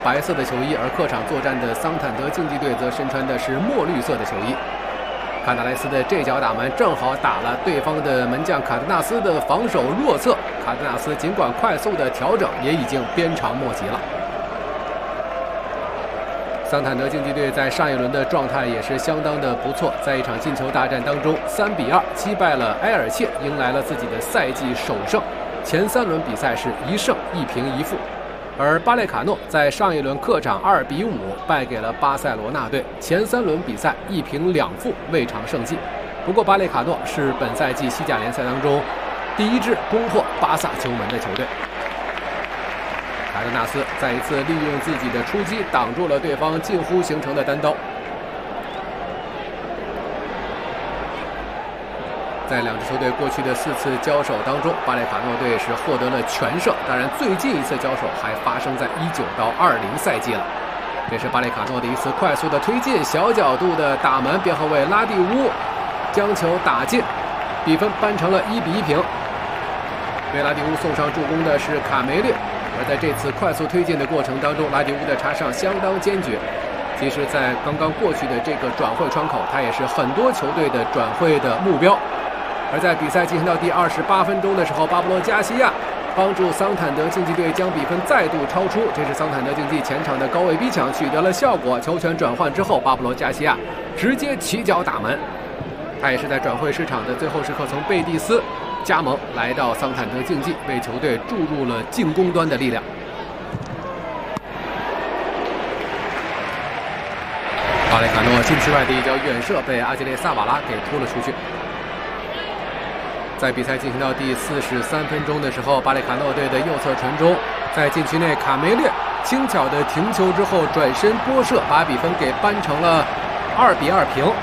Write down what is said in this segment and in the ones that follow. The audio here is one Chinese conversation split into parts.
白色的球衣，而客场作战的桑坦德竞技队则身穿的是墨绿色的球衣。卡纳莱斯的这脚打门正好打了对方的门将卡德纳斯的防守弱侧，卡德纳斯尽管快速的调整，也已经鞭长莫及了。桑坦德竞技队在上一轮的状态也是相当的不错，在一场进球大战当中，3比2击败了埃尔切，迎来了自己的赛季首胜。前3轮比赛是1胜1平1负。而巴列卡诺在上一轮客场2比5败给了巴塞罗那队，前3轮比赛1平2负，未尝胜绩。不过巴列卡诺是本赛季西甲联赛当中第一支攻破巴萨球门的球队。卡德纳斯再一次利用自己的出击挡住了对方近乎形成的单刀。在两支球队过去的4次交手当中，巴列卡诺队是获得了全胜。当然，最近一次交手还发生在19到20赛季了。这是巴列卡诺的一次快速的推进，小角度的打门，边后卫拉蒂乌将球打进，比分扳成了1比1平。为拉蒂乌送上助攻的是卡梅略，而在这次快速推进的过程当中，拉蒂乌的插上相当坚决。其实，在刚刚过去的这个转会窗口，他也是很多球队的转会的目标。而在比赛进行到第28分钟的时候，巴布罗·加西亚帮助桑坦德竞技队将比分再度超出。这是桑坦德竞技前场的高位逼抢取得了效果。球权转换之后，巴布罗·加西亚直接起脚打门。他也是在转会市场的最后时刻从贝蒂斯加盟来到桑坦德竞技，为球队注入了进攻端的力量。巴列卡诺禁区外的一脚远射被阿吉列萨瓦拉给突了出去。在比赛进行到第43分钟的时候，巴列卡诺队的右侧传中，在禁区内卡梅略轻巧的停球之后转身拨射，把比分给扳成了2比2平。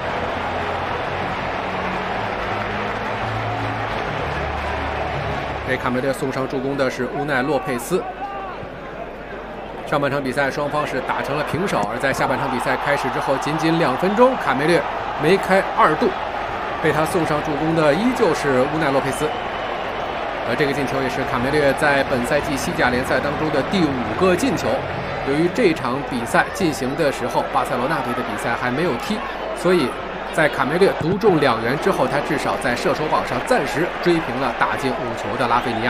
给卡梅略送上助攻的是乌奈洛佩斯。上半场比赛双方是打成了平手，而在下半场比赛开始之后，仅仅2分钟，卡梅略梅开2度。被他送上助攻的依旧是乌奈洛佩斯，而这个进球也是卡梅略在本赛季西甲联赛当中的第5个进球。由于这场比赛进行的时候，巴塞罗那队的比赛还没有踢，所以在卡梅略独中2元之后，他至少在射手榜上暂时追平了打进5球的拉菲尼亚。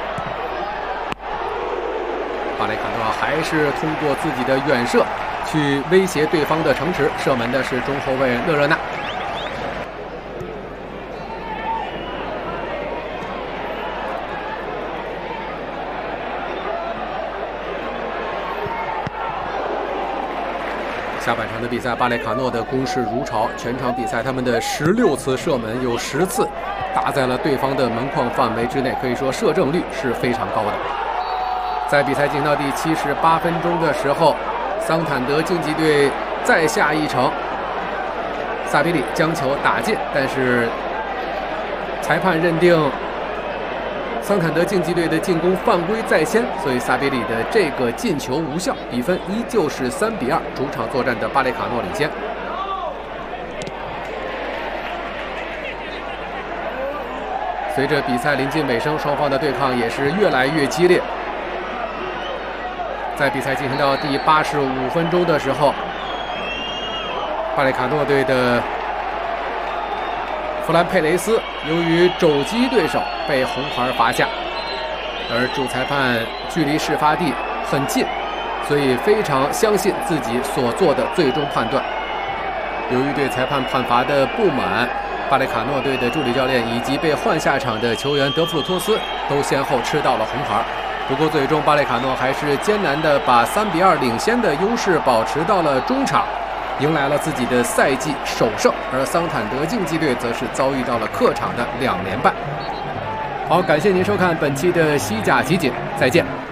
巴雷卡诺还是通过自己的远射去威胁对方的城池，射门的是中后卫勒热纳。下半场的比赛，巴列卡诺的攻势如潮，全场比赛他们的16次射门有10次打在了对方的门框范围之内，可以说射正率是非常高的。在比赛进行到第78分钟的时候，桑坦德竞技队再下一城，萨比里将球打进，但是裁判认定桑坦德竞技队的进攻犯规在先，所以萨比里的这个进球无效，比分依旧是3比2，主场作战的巴列卡诺领先。随着比赛临近尾声，双方的对抗也是越来越激烈。在比赛进行到第85分钟的时候，巴列卡诺队的弗兰佩雷斯由于肘击对手被红牌罚下，而主裁判距离事发地很近，所以非常相信自己所做的最终判断。由于对裁判判罚的不满，巴列卡诺队的助理教练以及被换下场的球员德弗鲁托斯都先后吃到了红牌。不过最终巴列卡诺还是艰难地把3比2领先的优势保持到了中场，迎来了自己的赛季首胜，而桑坦德竞技队则是遭遇到了客场的2连败。好，感谢您收看本期的西甲集锦，再见。